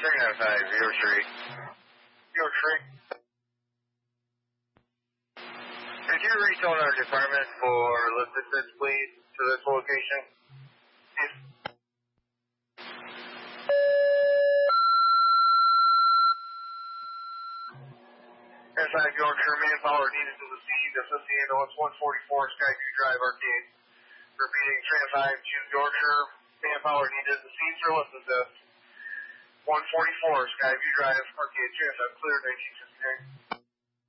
395, York. York. Could you retell our department for lift assist, please, to this location? Yes. Inside Yorkshire, manpower needed to the scene. Assist the ambulance 144 Skyview Drive Arcade. Repeating, Trans 5 to Yorkshire, manpower needed to the scene for lift assist. 144 Skyview Drive Arcade, Trans 5 clear, 1959.